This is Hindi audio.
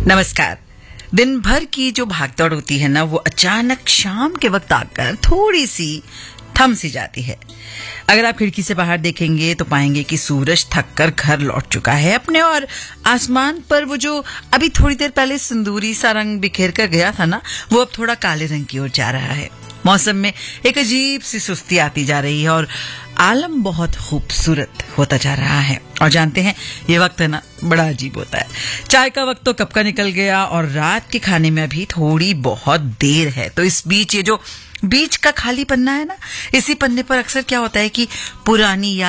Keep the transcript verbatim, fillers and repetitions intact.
नमस्कार। दिन भर की जो भागदौड़ होती है ना, वो अचानक शाम के वक्त आकर थोड़ी सी थम सी जाती है। अगर आप खिड़की से बाहर देखेंगे तो पाएंगे कि सूरज थककर घर लौट चुका है अपने, और आसमान पर वो जो अभी थोड़ी देर पहले सिंदूरी सा रंग बिखेर कर गया था ना, वो अब थोड़ा काले रंग की ओर जा रहा है। मौसम में एक अजीब सी सुस्ती आती जा रही है और आलम बहुत खूबसूरत होता जा रहा है। और जानते हैं, ये वक्त है ना, बड़ा अजीब होता है। चाय का वक्त तो कब का निकल गया और रात के खाने में अभी थोड़ी बहुत देर है। तो इस बीच ये जो बीच का खाली पन्ना है ना, इसी पन्ने पर अक्सर क्या होता है कि पुरानी